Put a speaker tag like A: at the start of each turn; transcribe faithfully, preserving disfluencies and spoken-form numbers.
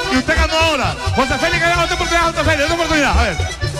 A: y usted ganó ahora. José Félix, que otra oportunidad, José Félix, otra oportunidad. A ver.